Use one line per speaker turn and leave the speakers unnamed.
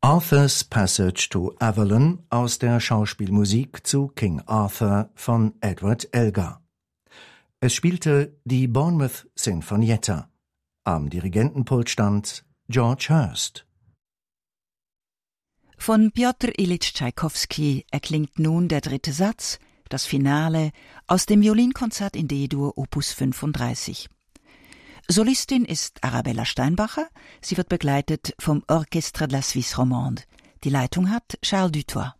Arthur's Passage to Avalon aus der Schauspielmusik zu King Arthur von Edward Elgar. Es spielte die Bournemouth Sinfonietta. Am Dirigentenpult stand George Hurst.
Von Pjotr Ilytsch Tschaikowski erklingt nun der dritte Satz, das Finale, aus dem Violinkonzert in D-Dur Opus 35. Solistin ist Arabella Steinbacher, sie wird begleitet vom Orchestre de la Suisse Romande. Die Leitung hat Charles Dutoit.